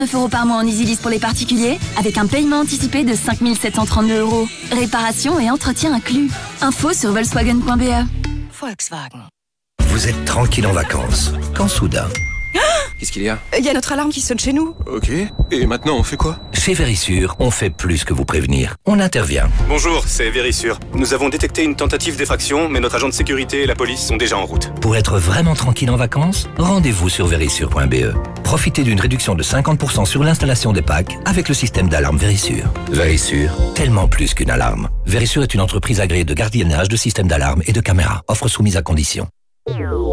9 € par mois en EasyLease pour les particuliers, avec un paiement anticipé de 5 732 €. Réparation et entretien inclus. Info sur Volkswagen.be. Volkswagen. Vous êtes tranquille en vacances, quand soudain... Qu'est-ce qu'il y a ? Il y a notre alarme qui sonne chez nous. Ok, et maintenant on fait quoi ? Chez Verisure, on fait plus que vous prévenir. On intervient. Bonjour, c'est Verisure. Nous avons détecté une tentative d'effraction, mais notre agent de sécurité et la police sont déjà en route. Pour être vraiment tranquille en vacances, rendez-vous sur verisure.be. Profitez d'une réduction de 50% sur l'installation des packs avec le système d'alarme Verisure. Verisure, tellement plus qu'une alarme. Verisure est une entreprise agréée de gardiennage de systèmes d'alarme et de caméras. Offre soumise à conditions.